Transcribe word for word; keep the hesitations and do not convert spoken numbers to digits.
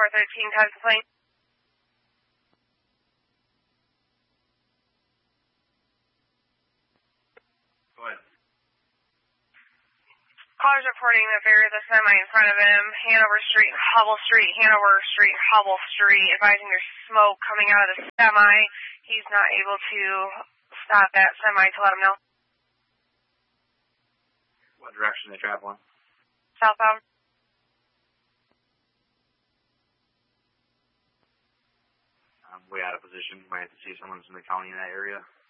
four thirteen, cause complaint. Go ahead. Caller's reporting that there is a semi in front of him, Hanover Street, Hubble Street, Hanover Street, Hubble Street, advising there's smoke coming out of the semi. He's not able to stop that semi to let him know. What direction are they traveling? Southbound. I'm way out of position. Might have to see if someone's in the county in that area.